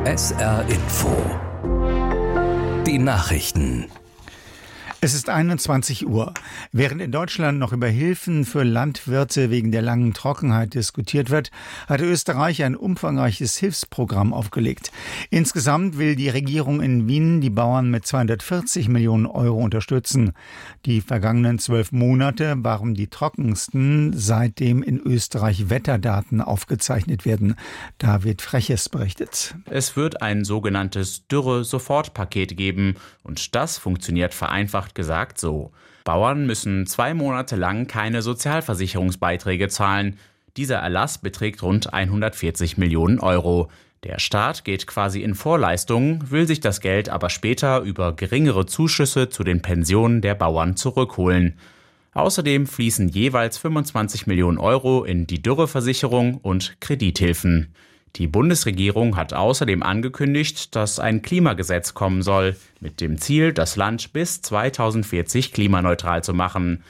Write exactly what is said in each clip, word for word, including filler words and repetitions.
S R Info. Die Nachrichten. Es ist einundzwanzig Uhr. Während in Deutschland noch über Hilfen für Landwirte wegen der langen Trockenheit diskutiert wird, hat Österreich ein umfangreiches Hilfsprogramm aufgelegt. Insgesamt will die Regierung in Wien die Bauern mit zweihundertvierzig Millionen Euro unterstützen. Die vergangenen zwölf Monate waren die trockensten, seitdem in Österreich Wetterdaten aufgezeichnet werden. David Freches berichtet. Es wird ein sogenanntes Dürre-Sofortpaket geben und das funktioniert vereinfacht gesagt so. Bauern müssen zwei Monate lang keine Sozialversicherungsbeiträge zahlen. Dieser Erlass beträgt rund hundertvierzig Millionen Euro. Der Staat geht quasi in Vorleistung, will sich das Geld aber später über geringere Zuschüsse zu den Pensionen der Bauern zurückholen. Außerdem fließen jeweils fünfundzwanzig Millionen Euro in die Dürreversicherung und Kredithilfen. Die Bundesregierung hat außerdem angekündigt, dass ein Klimagesetz kommen soll, mit dem Ziel, das Land bis zweitausendvierzig klimaneutral zu machen.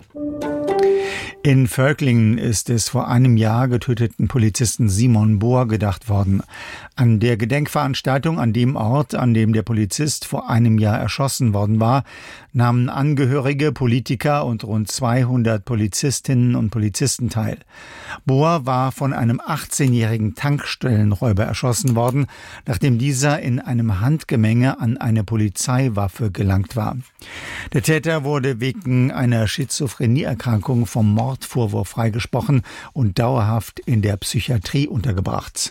In Völklingen ist des vor einem Jahr getöteten Polizisten Simon Bohr gedacht worden. An der Gedenkveranstaltung an dem Ort, an dem der Polizist vor einem Jahr erschossen worden war, nahmen Angehörige, Politiker und rund zweihundert Polizistinnen und Polizisten teil. Bohr war von einem achtzehnjährigen Tankstellenräuber erschossen worden, nachdem dieser in einem Handgemenge an eine Polizeiwaffe gelangt war. Der Täter wurde wegen einer Schizophrenieerkrankung vom Mordvorwurf freigesprochen und dauerhaft in der Psychiatrie untergebracht.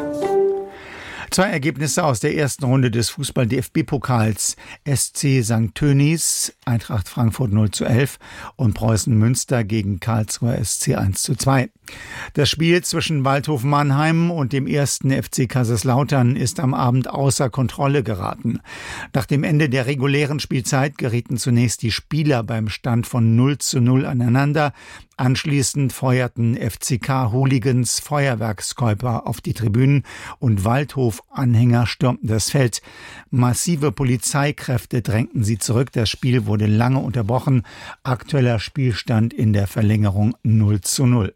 Zwei Ergebnisse aus der ersten Runde des Fußball-D F B-Pokals. S C Sankt Tönnies, Eintracht Frankfurt null zu elf und Preußen Münster gegen Karlsruher S C eins zu zwei. Das Spiel zwischen Waldhof Mannheim und dem ersten F C Kaiserslautern ist am Abend außer Kontrolle geraten. Nach dem Ende der regulären Spielzeit gerieten zunächst die Spieler beim Stand von null zu null aneinander. Anschließend feuerten F C K-Hooligans Feuerwerkskäuper auf die Tribünen und Waldhof-Anhänger stürmten das Feld. Massive Polizeikräfte drängten sie zurück. Das Spiel wurde lange unterbrochen. Aktueller Spielstand in der Verlängerung null zu null.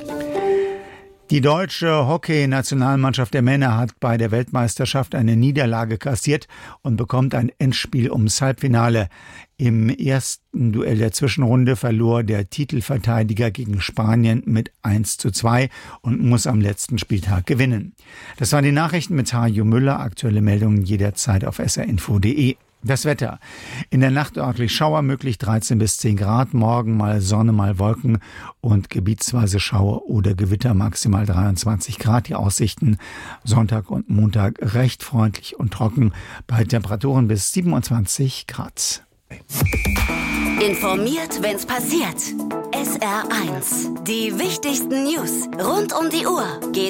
Die deutsche Hockey-Nationalmannschaft der Männer hat bei der Weltmeisterschaft eine Niederlage kassiert und bekommt ein Endspiel ums Halbfinale. Im ersten Duell der Zwischenrunde verlor der Titelverteidiger gegen Spanien mit eins zu zwei und muss am letzten Spieltag gewinnen. Das waren die Nachrichten mit Hajo Müller. Aktuelle Meldungen jederzeit auf s r info punkt d e. Das Wetter. In der Nacht örtlich Schauer möglich dreizehn bis zehn Grad. Morgen mal Sonne, mal Wolken und gebietsweise Schauer oder Gewitter maximal dreiundzwanzig Grad. Die Aussichten Sonntag und Montag recht freundlich und trocken bei Temperaturen bis siebenundzwanzig Grad. Informiert, wenn's passiert. S R eins. Die wichtigsten News rund um die Uhr. Geht